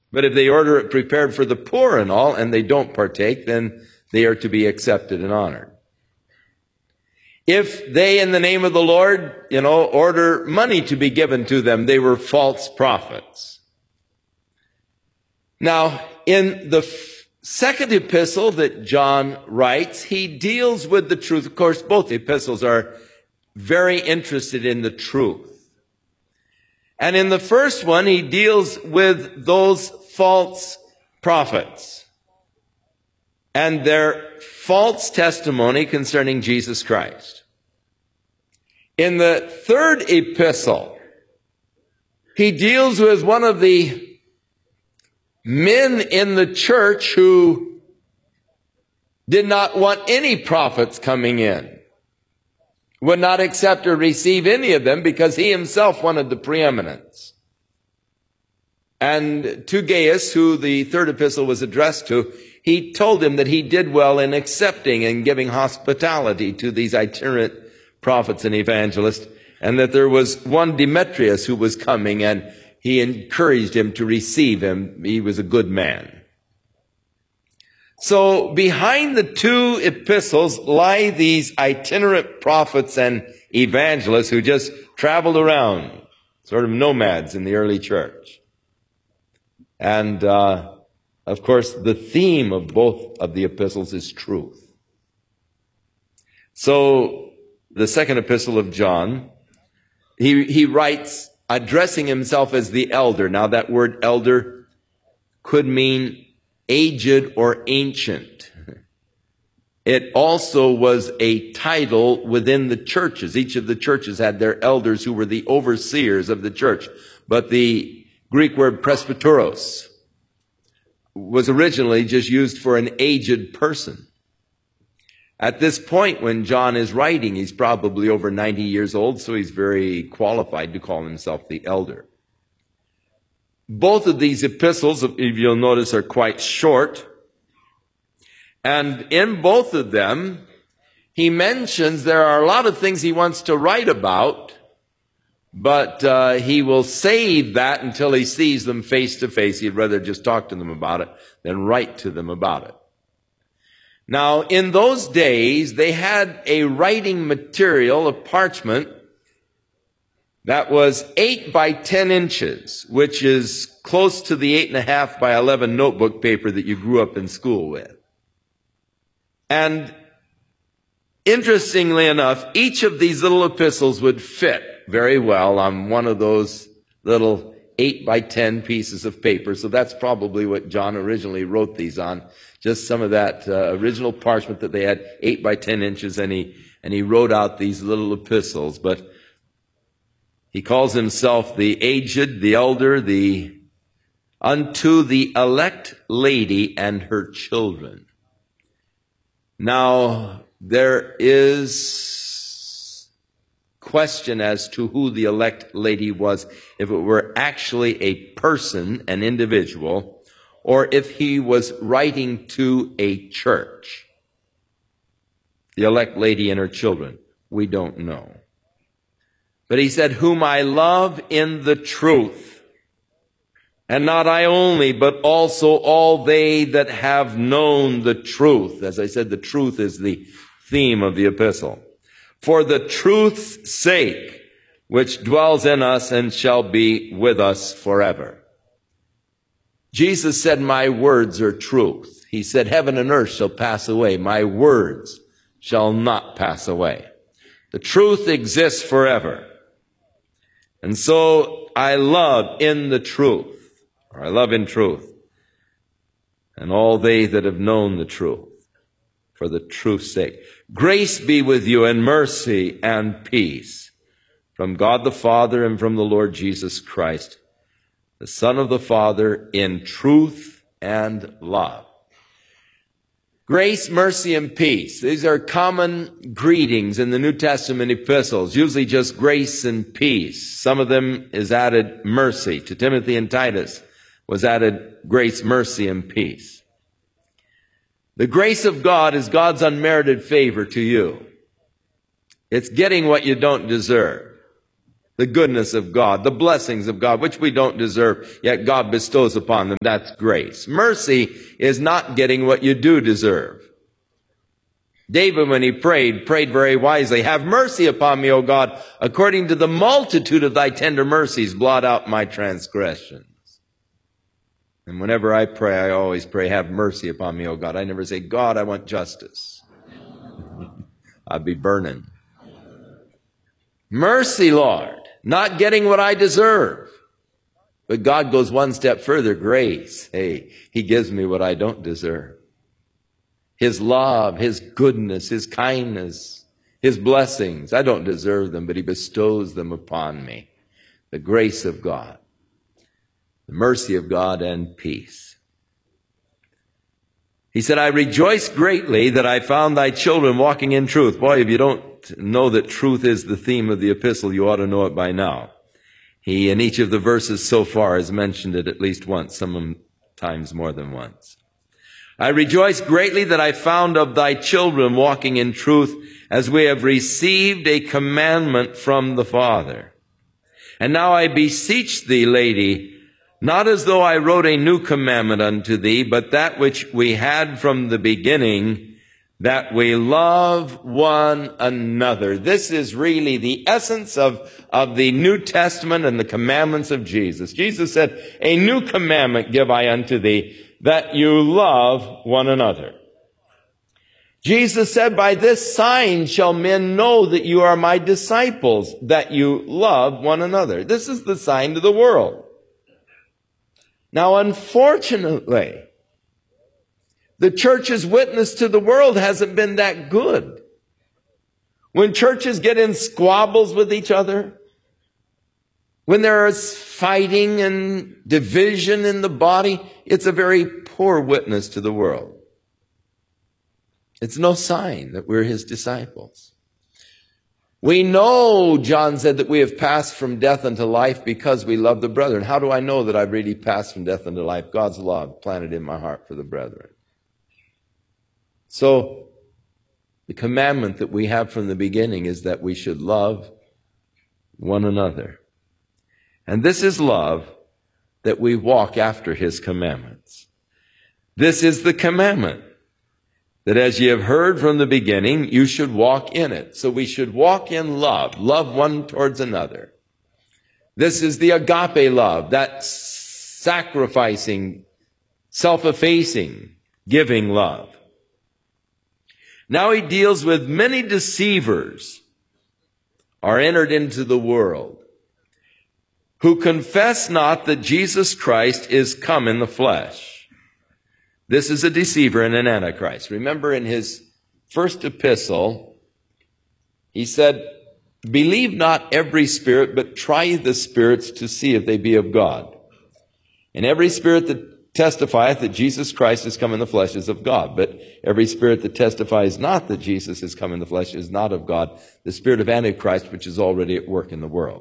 But if they order it prepared for the poor and all, and they don't partake, then they are to be accepted and honored. If they, in the name of the Lord, order money to be given to them, they were false prophets. Now, in the second epistle that John writes, he deals with the truth. Of course, both epistles are very interested in the truth. And in the first one, he deals with those false prophets and their false testimony concerning Jesus Christ. In the third epistle, he deals with one of the men in the church who did not want any prophets coming in, would not accept or receive any of them because he himself wanted the preeminence. And to Gaius, who the third epistle was addressed to, he told him that he did well in accepting and giving hospitality to these itinerant prophets and evangelists, and that there was one Demetrius who was coming, and he encouraged him to receive him. He was a good man. So behind the two epistles lie these itinerant prophets and evangelists who just traveled around, sort of nomads in the early church. And, of course, the theme of both of the epistles is truth. So the second epistle of John, he writes, addressing himself as the elder. Now, that word elder could mean aged or ancient. It also was a title within the churches. Each of the churches had their elders who were the overseers of the church. But the Greek word presbyteros was originally just used for an aged person. At this point, when John is writing, he's probably over 90 years old, so he's very qualified to call himself the elder. Both of these epistles, if you'll notice, are quite short. And in both of them, he mentions there are a lot of things he wants to write about, but he will save that until he sees them face to face. He'd rather just talk to them about it than write to them about it. Now, in those days, they had a writing material of parchment that was 8 by 10 inches, which is close to the 8.5 by 11 notebook paper that you grew up in school with. And interestingly enough, each of these little epistles would fit very well on one of those little 8 by 10 pieces of paper. So that's probably what John originally wrote these on. Just some of that original parchment that they had, 8 by 10 inches, and he wrote out these little epistles. But he calls himself the aged, the elder, unto the elect lady and her children. Now, there is question as to who the elect lady was, if it were actually a person, an individual, or if he was writing to a church. The elect lady and her children, we don't know. But he said, whom I love in the truth, and not I only, but also all they that have known the truth. As I said, the truth is the theme of the epistle. For the truth's sake, which dwells in us and shall be with us forever. Jesus said, my words are truth. He said, heaven and earth shall pass away. My words shall not pass away. The truth exists forever. And so I love in the truth, or I love in truth, and all they that have known the truth, for the truth's sake. Grace be with you, and mercy and peace from God the Father and from the Lord Jesus Christ, the Son of the Father, in truth and love. Grace, mercy, and peace. These are common greetings in the New Testament epistles, usually just grace and peace. Some of them is added mercy. To Timothy and Titus was added grace, mercy, and peace. The grace of God is God's unmerited favor to you. It's getting what you don't deserve. the goodness of God, the blessings of God, which we don't deserve, yet God bestows upon them. That's grace. Mercy is not getting what you do deserve. David, when he prayed very wisely. Have mercy upon me, O God, according to the multitude of thy tender mercies, blot out my transgressions. And whenever I pray, I always pray, have mercy upon me, O God. I never say, God, I want justice. I'd be burning. Mercy, Lord, not getting what I deserve. But God goes one step further, grace. Hey, he gives me what I don't deserve. His love, his goodness, his kindness, his blessings. I don't deserve them, but he bestows them upon me. The grace of God, the mercy of God, and peace. He said, I rejoice greatly that I found thy children walking in truth. Boy, if you don't know that truth is the theme of the epistle, you ought to know it by now. He, in each of the verses so far, has mentioned it at least once, sometimes more than once. I rejoice greatly that I found of thy children walking in truth, as we have received a commandment from the Father. And now I beseech thee, lady, not as though I wrote a new commandment unto thee, but that which we had from the beginning, that we love one another. This is really the essence of the New Testament and the commandments of Jesus. Jesus said, a new commandment give I unto thee, that you love one another. Jesus said, by this sign shall men know that you are my disciples, that you love one another. This is the sign to the world. Now, unfortunately, the church's witness to the world hasn't been that good. When churches get in squabbles with each other, when there is fighting and division in the body, it's a very poor witness to the world. It's no sign that we're his disciples. We know, John said, that we have passed from death unto life because we love the brethren. How do I know that I've really passed from death unto life? God's love planted in my heart for the brethren. So, the commandment that we have from the beginning is that we should love one another. And this is love, that we walk after his commandments. This is the commandment, that as ye have heard from the beginning, you should walk in it. So we should walk in love, love one towards another. This is the agape love, that sacrificing, self-effacing, giving love. Now he deals with many deceivers are entered into the world, who confess not that Jesus Christ is come in the flesh. This is a deceiver and an antichrist. Remember in his first epistle, he said, believe not every spirit, but try the spirits to see if they be of God. And every spirit that testifieth that Jesus Christ is come in the flesh is of God. But every spirit that testifies not that Jesus is come in the flesh is not of God. The spirit of Antichrist, which is already at work in the world.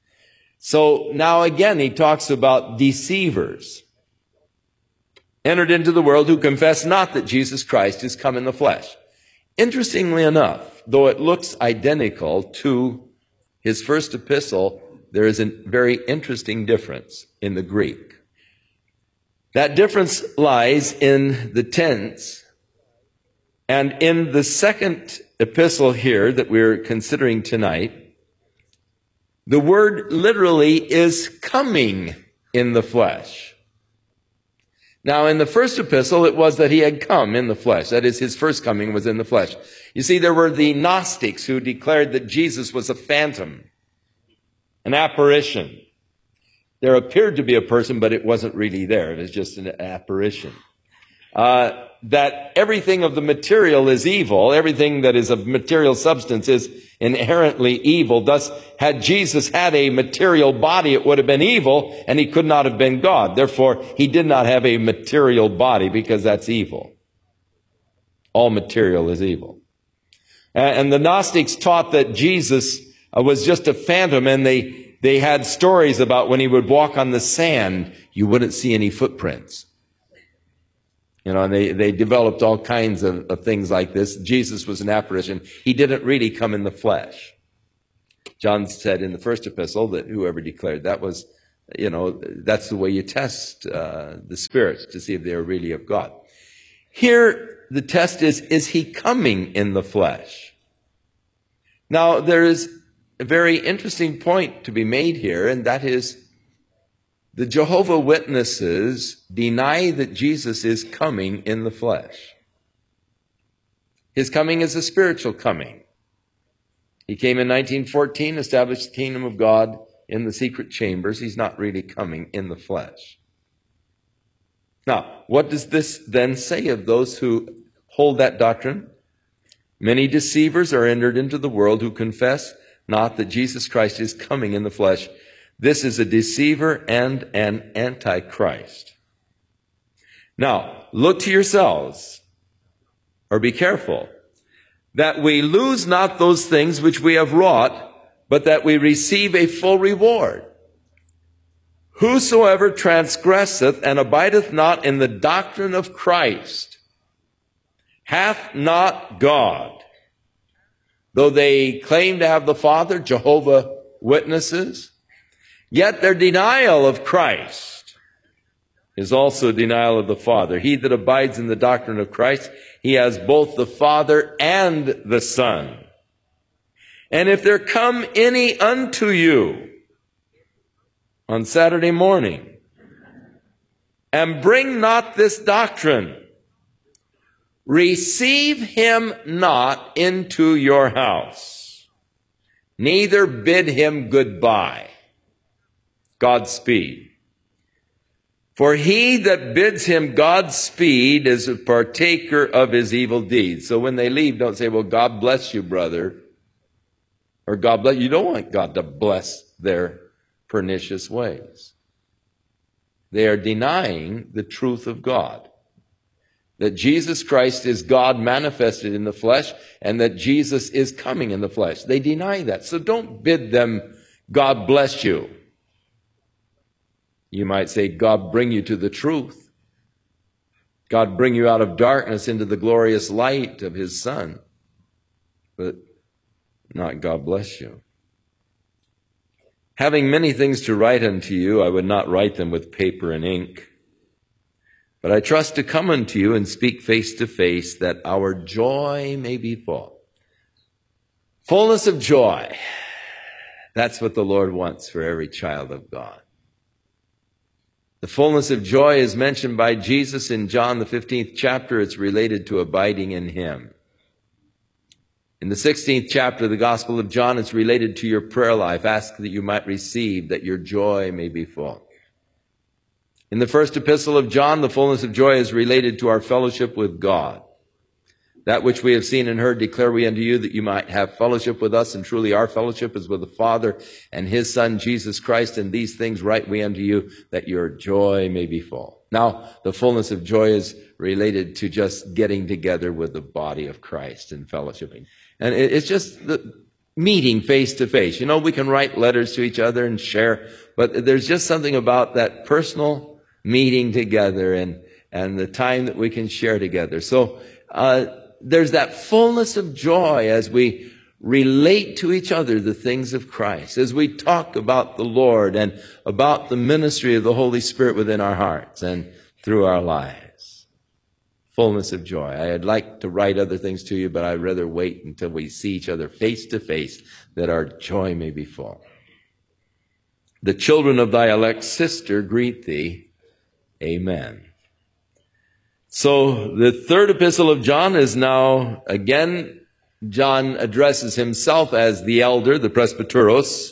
So now again, he talks about deceivers entered into the world who confess not that Jesus Christ is come in the flesh. Interestingly enough, though it looks identical to his first epistle, there is a very interesting difference in the Greek. That difference lies in the tense, and in the second epistle here that we're considering tonight, the word literally is coming in the flesh. Now, in the first epistle, it was that he had come in the flesh. That is, his first coming was in the flesh. You see, there were the Gnostics who declared that Jesus was a phantom, an apparition. There appeared to be a person, but it wasn't really there. It was just an apparition. That everything of the material is evil. Everything that is of material substance is inherently evil. Thus, had Jesus had a material body, it would have been evil, and he could not have been God. Therefore, he did not have a material body, because that's evil. All material is evil. And the Gnostics taught that Jesus was just a phantom, and they had stories about when he would walk on the sand, you wouldn't see any footprints. You know, and they developed all kinds of things like this. Jesus was an apparition. He didn't really come in the flesh. John said in the first epistle that whoever declared that was, that's the way you test the spirits to see if they are really of God. Here, the test is he coming in the flesh? Now, there is a very interesting point to be made here, and that is the Jehovah's Witnesses deny that Jesus is coming in the flesh. His coming is a spiritual coming. He came in 1914, established the kingdom of God in the secret chambers. He's not really coming in the flesh. Now, what does this then say of those who hold that doctrine? Many deceivers are entered into the world who confess not that Jesus Christ is coming in the flesh. This is a deceiver and an antichrist. Now, look to yourselves, or be careful, that we lose not those things which we have wrought, but that we receive a full reward. Whosoever transgresseth and abideth not in the doctrine of Christ hath not God. Though they claim to have the Father, Jehovah's Witnesses, yet their denial of Christ is also denial of the Father. He that abides in the doctrine of Christ, he has both the Father and the Son. And if there come any unto you on Saturday morning, and bring not this doctrine, receive him not into your house, neither bid him goodbye. Godspeed. For he that bids him Godspeed is a partaker of his evil deeds. So when they leave, don't say, well, God bless you, brother. Or God bless you. You don't want God to bless their pernicious ways. They are denying the truth of God. That Jesus Christ is God manifested in the flesh, and that Jesus is coming in the flesh. They deny that. So don't bid them, God bless you. You might say, God bring you to the truth. God bring you out of darkness into the glorious light of his Son. But not God bless you. Having many things to write unto you, I would not write them with paper and ink. But I trust to come unto you and speak face to face, that our joy may be full. Fullness of joy. That's what the Lord wants for every child of God. The fullness of joy is mentioned by Jesus in John the 15th chapter. It's related to abiding in him. In the 16th chapter of the Gospel of John, it's related to your prayer life. Ask that you might receive, that your joy may be full. In the first epistle of John, the fullness of joy is related to our fellowship with God. That which we have seen and heard declare we unto you, that you might have fellowship with us. And truly our fellowship is with the Father and his Son, Jesus Christ. And these things write we unto you, that your joy may be full. Now, the fullness of joy is related to just getting together with the body of Christ and fellowshipping. And it's just the meeting face to face. We can write letters to each other and share, but there's just something about that personal meeting together and the time that we can share together. So, there's that fullness of joy as we relate to each other the things of Christ, as we talk about the Lord and about the ministry of the Holy Spirit within our hearts and through our lives. Fullness of joy. I'd like to write other things to you, but I'd rather wait until we see each other face to face, that our joy may be full. The children of thy elect sister greet thee. Amen. So the third epistle of John is now, again, John addresses himself as the elder, the presbyteros,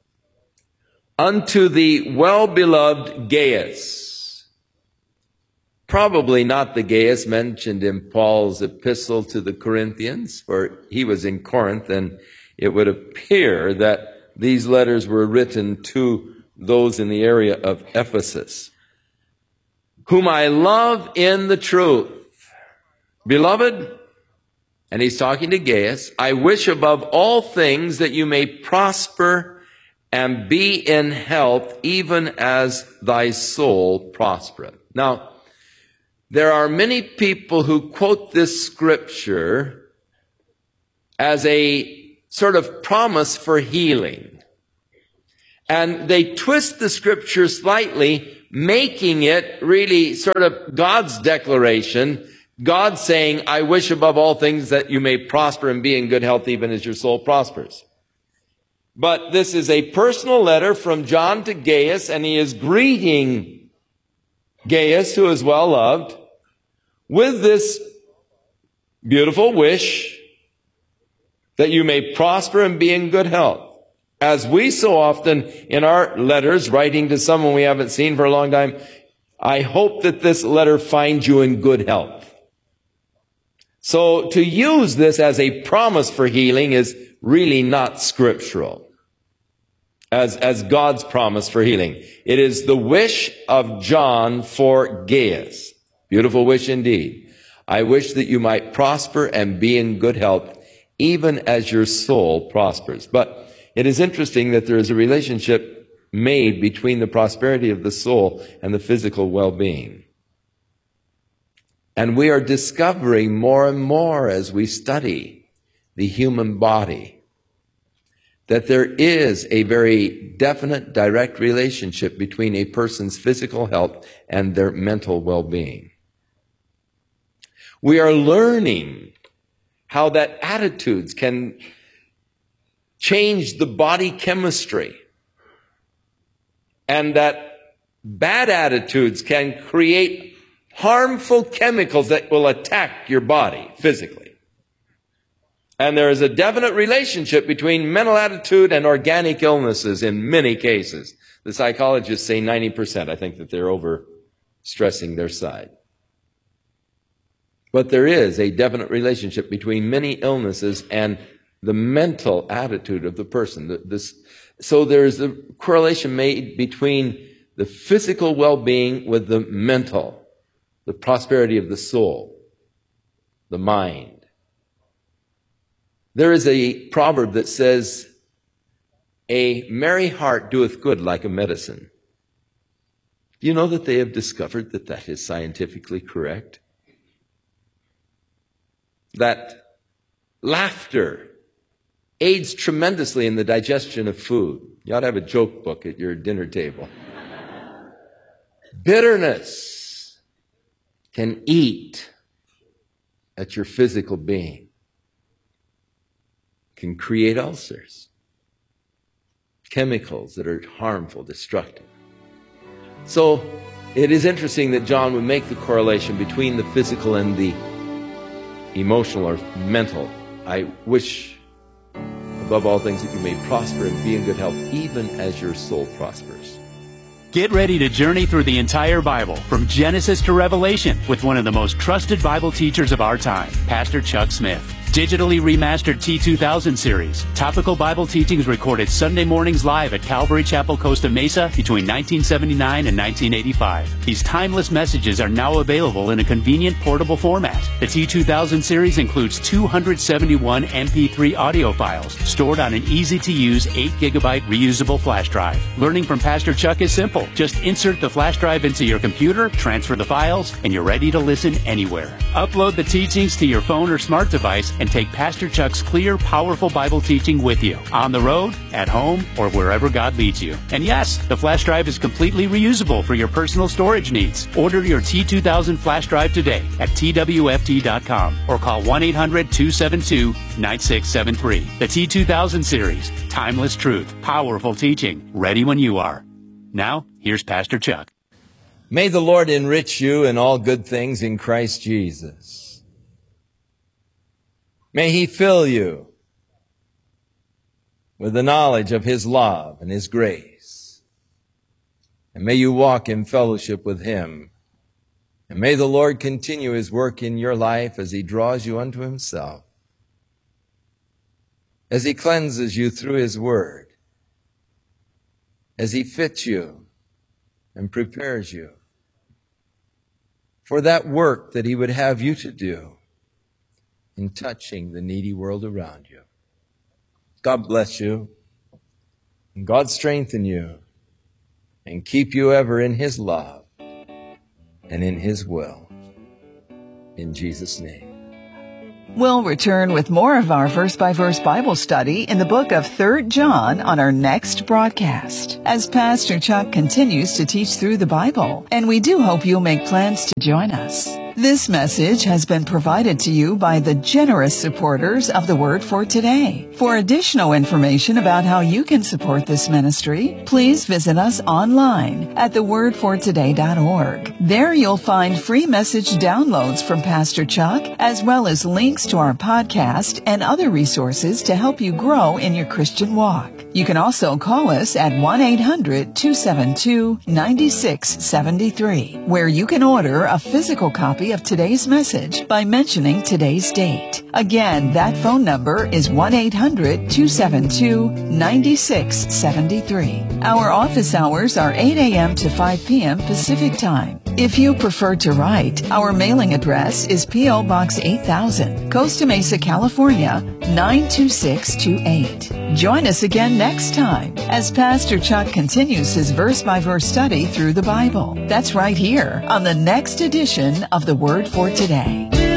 unto the well-beloved Gaius. Probably not the Gaius mentioned in Paul's epistle to the Corinthians, for he was in Corinth, and it would appear that these letters were written to those in the area of Ephesus. Whom I love in the truth. Beloved, and he's talking to Gaius, I wish above all things that you may prosper and be in health, even as thy soul prospereth. Now, there are many people who quote this scripture as a sort of promise for healing. And they twist the scripture slightly, making it really sort of God's declaration, God saying, I wish above all things that you may prosper and be in good health even as your soul prospers. But this is a personal letter from John to Gaius, and he is greeting Gaius, who is well loved, with this beautiful wish that you may prosper and be in good health. As we so often in our letters, writing to someone we haven't seen for a long time, I hope that this letter finds you in good health. So to use this as a promise for healing is really not scriptural as God's promise for healing. It is the wish of John for Gaius. Beautiful wish indeed. I wish that you might prosper and be in good health, even as your soul prospers. But it is interesting that there is a relationship made between the prosperity of the soul and the physical well-being. And we are discovering more and more as we study the human body that there is a very definite, direct relationship between a person's physical health and their mental well-being. We are learning how that attitudes can change the body chemistry, and that bad attitudes can create harmful chemicals that will attack your body physically. And there is a definite relationship between mental attitude and organic illnesses in many cases. The psychologists say 90%. I think that they're overstressing their side. But there is a definite relationship between many illnesses and the mental attitude of the person. So there's a correlation made between the physical well-being with the mental, the prosperity of the soul, the mind. There is a proverb that says, a merry heart doeth good like a medicine. Do you know that they have discovered that that is scientifically correct? That laughter aids tremendously in the digestion of food. You ought to have a joke book at your dinner table. Bitterness can eat at your physical being, can create ulcers, chemicals that are harmful, destructive. So it is interesting that John would make the correlation between the physical and the emotional or mental. I wish above all things that you may prosper and be in good health, even as your soul prospers. Get ready to journey through the entire Bible, from Genesis to Revelation, with one of the most trusted Bible teachers of our time, Pastor Chuck Smith. Digitally remastered T2000 series. Topical Bible teachings recorded Sunday mornings live at Calvary Chapel, Costa Mesa between 1979 and 1985. These timeless messages are now available in a convenient portable format. The T2000 series includes 271 MP3 audio files stored on an easy-to-use 8GB reusable flash drive. Learning from Pastor Chuck is simple. Just insert the flash drive into your computer, transfer the files, and you're ready to listen anywhere. Upload the teachings to your phone or smart device and take Pastor Chuck's clear, powerful Bible teaching with you, on the road, at home, or wherever God leads you. And yes, the flash drive is completely reusable for your personal storage needs. Order your T2000 flash drive today at twft.com or call 1-800-272-9673. The T2000 series, timeless truth, powerful teaching, ready when you are. Now, here's Pastor Chuck. May the Lord enrich you in all good things in Christ Jesus. May He fill you with the knowledge of His love and His grace. And may you walk in fellowship with Him. And may the Lord continue His work in your life as He draws you unto Himself, as He cleanses you through His Word, as He fits you and prepares you for that work that He would have you to do in touching the needy world around you. God bless you, and God strengthen you, and keep you ever in His love and in His will. In Jesus' name, We'll return with more of our verse-by-verse Bible study in the book of 3 John on our next broadcast, as Pastor Chuck continues to teach through the Bible, and we do hope you'll make plans to join us. This message has been provided to you by the generous supporters of the Word for Today. For additional information about how you can support this ministry, please visit us online at thewordfortoday.org. There you'll find free message downloads from Pastor Chuck, as well as links to our podcast and other resources to help you grow in your Christian walk. You can also call us at 1-800-272-9673, where you can order a physical copy of today's message by mentioning today's date. Again, that phone number is 1-800-272-9673. Our office hours are 8 a.m. to 5 p.m. Pacific Time. If you prefer to write, our mailing address is P.O. Box 8000, Costa Mesa, California, 92628. Join us again next time as Pastor Chuck continues his verse-by-verse study through the Bible. That's right here on the next edition of The Word for Today.